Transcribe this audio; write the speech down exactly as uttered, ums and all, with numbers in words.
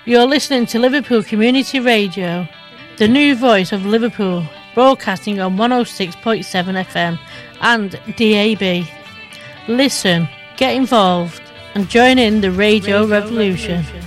You're listening to Liverpool Community Radio, the new voice of Liverpool, broadcasting on one oh six point seven F M and D A B. Listen, get involved, and join in the radio, radio revolution. revolution.